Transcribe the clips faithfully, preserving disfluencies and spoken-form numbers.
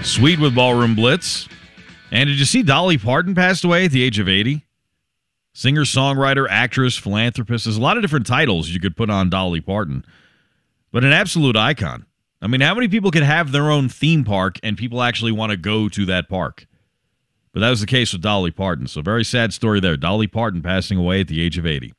Sweet with Ballroom Blitz. And did you see Dolly Parton passed away at the age of eighty? Singer, songwriter, actress, philanthropist. There's a lot of different titles you could put on Dolly Parton. But an absolute icon. I mean, how many people could have their own theme park and people actually want to go to that park? But that was the case with Dolly Parton. So very sad story there. Dolly Parton passing away at the age of eighty.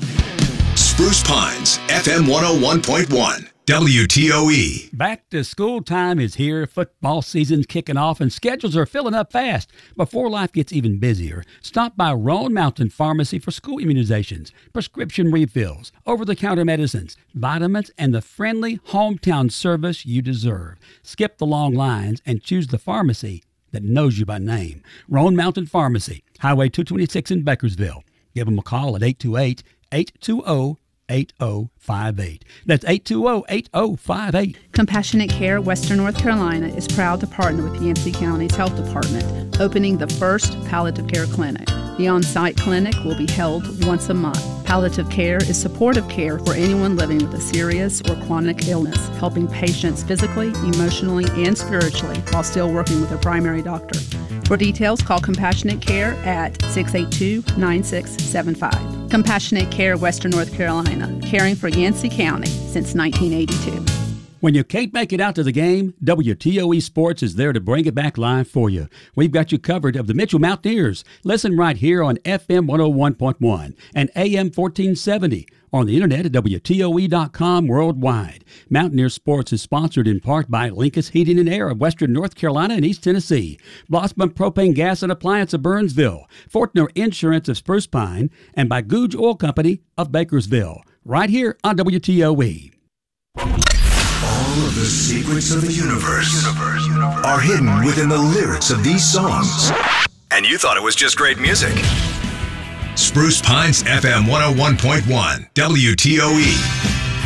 Spruce Pines, F M one oh one point one. W T O E. Back to school time is here. Football season's kicking off and schedules are filling up fast. Before life gets even busier, stop by Roan Mountain Pharmacy for school immunizations, prescription refills, over-the-counter medicines, vitamins, and the friendly hometown service you deserve. Skip the long lines and choose the pharmacy that knows you by name. Roan Mountain Pharmacy, Highway two twenty-six in Bakersville. Give them a call at eight two eight, eight two zero, eight oh five eight. That's eight two zero, eight oh five eight. Compassionate Care Western North Carolina is proud to partner with Yancey County's Health Department, opening the first palliative care clinic. The on-site clinic will be held once a month. Palliative care is supportive care for anyone living with a serious or chronic illness, helping patients physically, emotionally, and spiritually while still working with a primary doctor. For details, call Compassionate Care at six eight two, nine six seven five. Compassionate Care Western North Carolina, caring for Yancey County since nineteen eighty-two. When you can't make it out to the game, W T O E Sports is there to bring it back live for you. We've got you covered of the Mitchell Mountaineers. Listen right here on F M one oh one point one and A M fourteen seventy. On the internet at W T O E dot com worldwide. Mountaineer Sports is sponsored in part by Linkus Heating and Air of Western North Carolina and East Tennessee, Blossman Propane Gas and Appliance of Burnsville, Fortner Insurance of Spruce Pine, and by Googe Oil Company of Bakersville. Right here on W T O E. All of the secrets of the universe are hidden within the lyrics of these songs. And you thought it was just great music. Spruce Pines F M one oh one point one, W T O E.